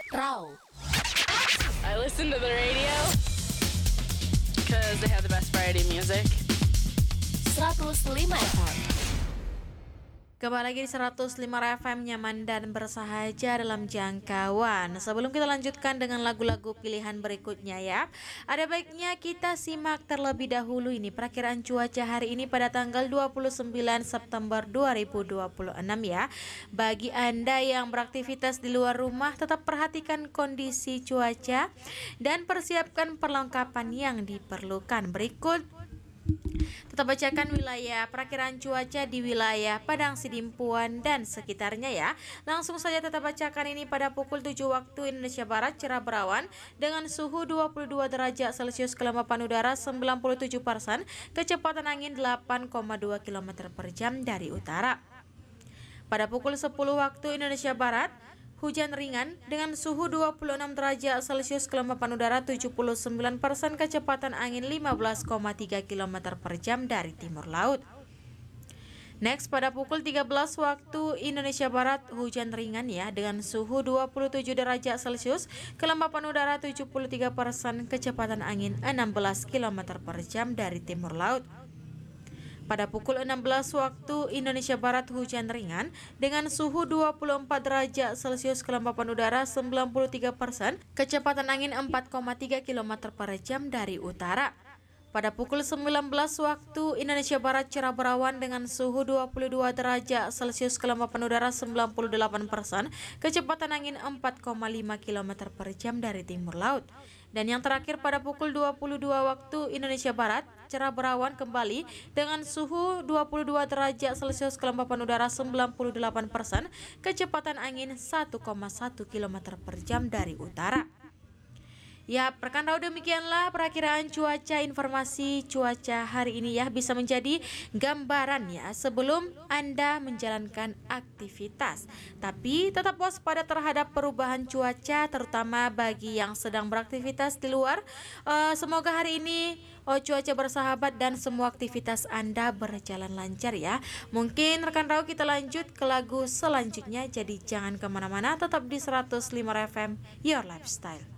Raw. I listen to the radio because they have the best variety music. 105 FM. Kembali lagi di 105 FM, nyaman dan bersahaja dalam jangkauan. Sebelum kita lanjutkan dengan lagu-lagu pilihan berikutnya ya, ada baiknya kita simak terlebih dahulu ini perakiraan cuaca hari ini pada tanggal 29 September 2026 ya. Bagi Anda yang beraktivitas di luar rumah, tetap perhatikan kondisi cuaca dan persiapkan perlengkapan yang diperlukan. Berikut tetap bacakan wilayah perakiraan cuaca di wilayah Padang Sidimpuan dan sekitarnya ya. Langsung saja tetap bacakan ini pada pukul 7 waktu Indonesia Barat, cerah berawan dengan suhu 22 derajat Celcius, kelembapan udara 97%, kecepatan angin 8,2 km per jam dari utara. Pada pukul 10 waktu Indonesia Barat, hujan ringan dengan suhu 26 derajat Celcius, kelembapan udara 79%, kecepatan angin 15,3 km per jam dari timur laut. Next, pada pukul 13 waktu Indonesia Barat, hujan ringan ya dengan suhu 27 derajat Celcius, kelembapan udara 73%, kecepatan angin 16 km per jam dari timur laut. Pada pukul 16 waktu Indonesia Barat, hujan ringan dengan suhu 24 derajat Celcius, kelembapan udara 93%, kecepatan angin 4,3 km per jam dari utara. Pada pukul 19 waktu Indonesia Barat, cerah berawan dengan suhu 22 derajat Celcius, kelembapan udara 98%, kecepatan angin 4,5 km per jam dari timur laut. Dan yang terakhir pada pukul 22 waktu Indonesia Barat, cerah berawan kembali dengan suhu 22 derajat Celcius, kelembapan udara 98%, kecepatan angin 1,1 km per jam dari utara. Ya, rekan Raw, demikianlah perakiraan cuaca, informasi cuaca hari ini ya, bisa menjadi gambaran ya sebelum Anda menjalankan aktivitas. Tapi tetap waspada terhadap perubahan cuaca, terutama bagi yang sedang beraktivitas di luar. Semoga hari ini cuaca bersahabat dan semua aktivitas Anda berjalan lancar ya. Mungkin rekan Raw kita lanjut ke lagu selanjutnya, jadi jangan kemana-mana, tetap di 105 FM Your Lifestyle.